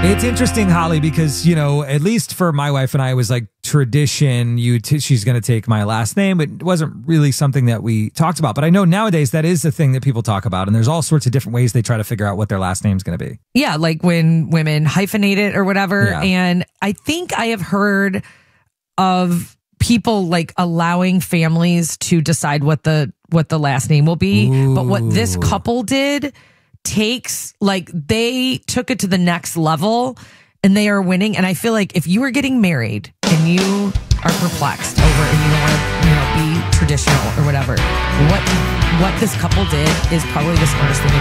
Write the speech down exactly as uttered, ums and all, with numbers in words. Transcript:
It's interesting, Holly, because, you know, at least for my wife and I, it was like tradition. You, t- she's going to take my last name, but it wasn't really something that we talked about. But I know nowadays that is the thing that people talk about, and there's all sorts of different ways they try to figure out what their last name's going to be. Yeah, like when women hyphenate it or whatever. Yeah. And I think I have heard of people like allowing families to decide what the what the last name will be. Ooh. But what this couple did takes, like, they took it to the next level and they are winning. And I feel like if you are getting married and you are perplexed over and you don't want to, you know, be traditional or whatever, what what this couple did is probably the smartest thing to